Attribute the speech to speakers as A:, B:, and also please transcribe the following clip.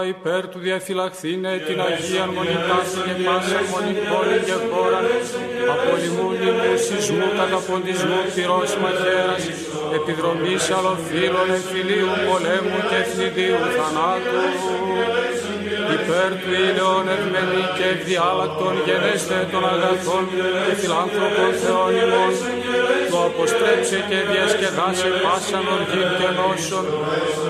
A: Υπέρ του διαφυλαχθήνε την Αγία Μονικάση και πάσα μονή πόλη και χώρα, από λιμούνι σεισμού, καταποντισμού, πυρός μαχαίρας, επιδρομής αλλοφύλων, εμφυλίου, πολέμου και θνηδίου θανάτου. Υπέρ του ήλαιον ευμενή και ευδιάλακτον γενέστε των αγαθών και φιλάνθρωπων Θεών ημών, του αποστρέψε και διασκεδάσε πάσαν οργήν και νόσων,